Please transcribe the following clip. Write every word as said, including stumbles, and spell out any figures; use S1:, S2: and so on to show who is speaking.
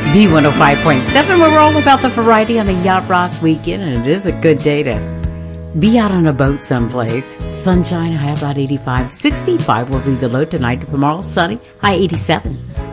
S1: B one oh five point seven, we're all about the variety on a Yacht Rock weekend, and it is a good day to be out on a boat someplace. Sunshine, high about eighty-five. sixty-five will be the low tonight. Tomorrow, sunny, high eighty-seven.